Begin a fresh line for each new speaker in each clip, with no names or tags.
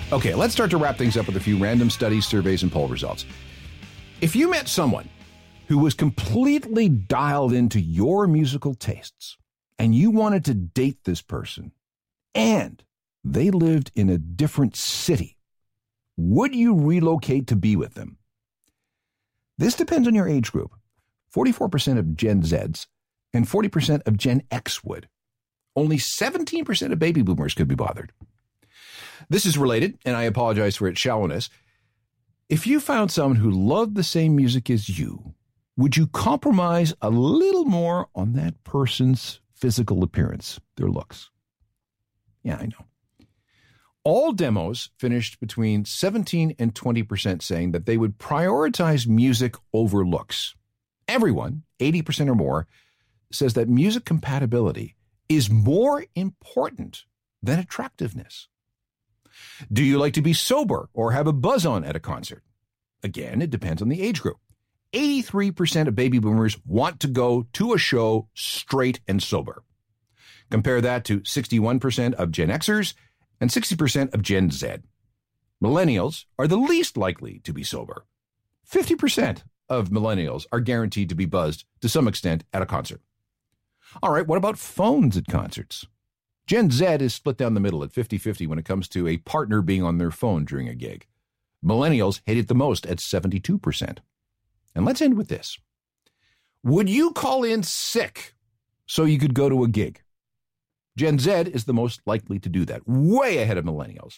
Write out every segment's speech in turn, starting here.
Okay, let's start to wrap things up with a few random studies, surveys, and poll results. If you met someone who was completely dialed into your musical tastes and you wanted to date this person and they lived in a different city, would you relocate to be with them? This depends on your age group. 44% of Gen Zs and 40% of Gen X would. Only 17% of baby boomers could be bothered. This is related, and I apologize for its shallowness. If you found someone who loved the same music as you, would you compromise a little more on that person's physical appearance, their looks? Yeah, I know. All demos finished between 17 and 20% saying that they would prioritize music over looks. Everyone, 80% or more, says that music compatibility is more important than attractiveness. Do you like to be sober or have a buzz on at a concert? Again, it depends on the age group. 83% of baby boomers want to go to a show straight and sober. Compare that to 61% of Gen Xers and 60% of Gen Z. Millennials are the least likely to be sober. 50% of millennials are guaranteed to be buzzed to some extent at a concert. All right, what about phones at concerts? Gen Z is split down the middle at 50-50 when it comes to a partner being on their phone during a gig. Millennials hate it the most at 72%. And let's end with this. Would you call in sick so you could go to a gig? Gen Z is the most likely to do that, way ahead of millennials.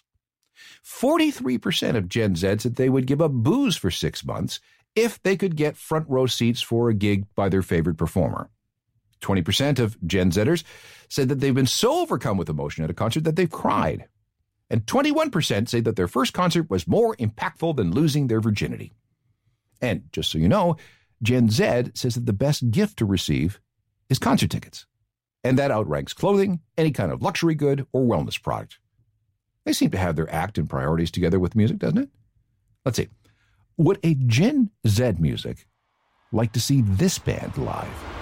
43% of Gen Z said they would give up booze for 6 months if they could get front row seats for a gig by their favorite performer. 20% of Gen Zers said that they've been so overcome with emotion at a concert that they've cried. And 21% say that their first concert was more impactful than losing their virginity. And just so you know, Gen Z says that the best gift to receive is concert tickets. And that outranks clothing, any kind of luxury good, or wellness product. They seem to have their act and priorities together with music, doesn't it? Let's see. Would a Gen Z music like to see this band live?